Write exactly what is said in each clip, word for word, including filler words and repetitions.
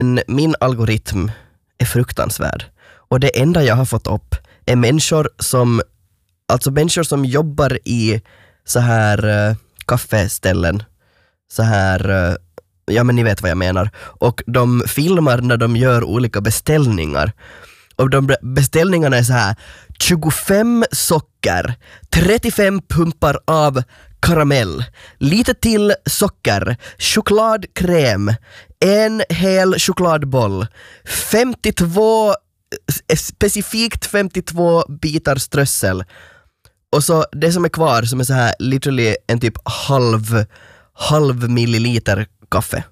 min algoritm är fruktansvärd. Och det enda jag har fått upp är människor som alltså människor som jobbar i så här uh, kaffeställen. Så här uh, ja men ni vet vad jag menar. Och de filmar när de gör olika beställningar. Och de beställningarna är så här: tjugofem socker, trettiofem pumpar av karamell, lite till socker, chokladkräm, en hel chokladboll, femtiotvå specifikt femtiotvå bitar strössel. Och så det som är kvar som är så här literally en typ halv halv milliliter kaffe.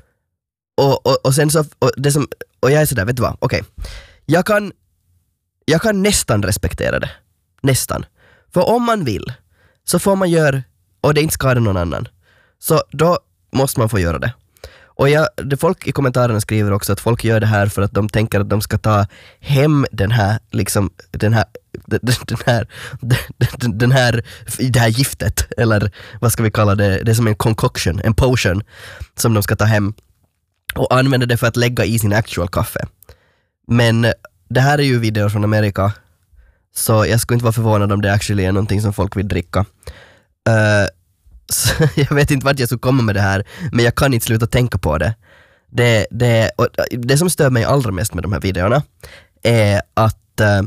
Och, och, och sen så och det som och jag är sådär, vet du vad? Okej. Okay. Jag kan jag kan nästan respektera det. Nästan. För om man vill så får man göra, och det inte skadar någon annan. Så då måste man få göra det. Och jag, det folk i kommentarerna skriver också att folk gör det här för att de tänker att de ska ta hem den här liksom den här den, den här den, den här det här giftet, eller vad ska vi kalla det, det är som en concoction, en potion som de ska ta hem och använda det för att lägga i sin actual kaffe. Men det här är ju videor från Amerika, så jag skulle inte vara förvånad om det actually är någonting som folk vill dricka. Uh, så jag vet inte vart jag skulle komma med det här, men jag kan inte sluta tänka på det. Det, det, och det som stör mig allra mest med de här videorna är att uh,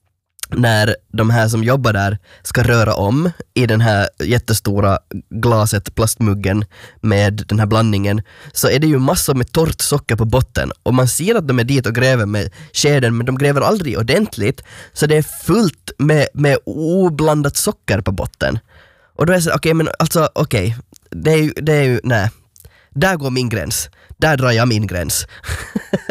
när de här som jobbar där ska röra om i den här jättestora glaset, plastmuggen med den här blandningen, så är det ju massor med torrt socker på botten, och man ser att de är dit och gräver med skeden, men de gräver aldrig ordentligt, så det är fullt med, med oblandat socker på botten. Och då är det så, okej, okay, men alltså okej, okay, det är ju, det är ju, nej, där går min gräns, där drar jag min gräns.